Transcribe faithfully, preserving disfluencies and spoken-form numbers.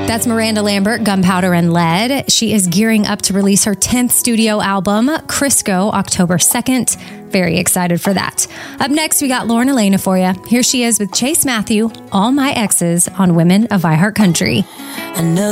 That's Miranda Lambert, Gunpowder and Lead. She is gearing up to release her tenth studio album, Crisco, October second. Very excited for that. Up next, we got Lauren Elena for you. Here she is with Chase Matthew, All My Exes on Women of iHeart Country.